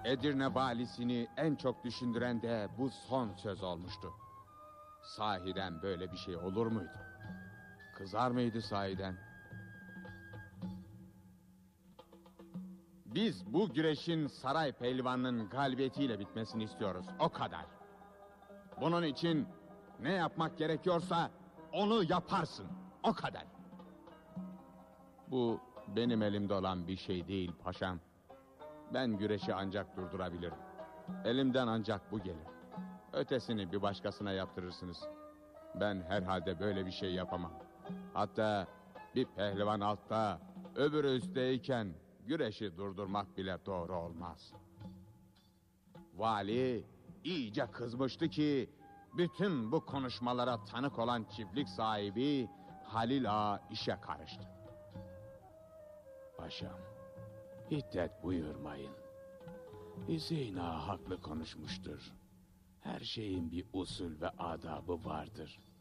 Edirne valisini en çok düşündüren de bu son söz olmuştu. Sahiden böyle bir şey olur muydu? Kızar mıydı sahiden? Biz bu güreşin saray pehlivanının galibiyetiyle bitmesini istiyoruz. O kadar. Bunun için ne yapmak gerekiyorsa onu yaparsın. O kadar. Bu benim elimde olan bir şey değil paşam. Ben güreşi ancak durdurabilirim. Elimden ancak bu gelir. Ötesini bir başkasına yaptırırsınız. Ben herhalde böyle bir şey yapamam. Hatta bir pehlivan altta, öbürü üstteyken güreşi durdurmak bile doğru olmaz. Vali iyice kızmıştı ki bütün bu konuşmalara tanık olan çiftlik sahibi Halil Ağa işe karıştı. Paşam, hiddet buyurmayın. Hüseyin Ağa haklı konuşmuştur. Her şeyin bir usul ve adabı vardır.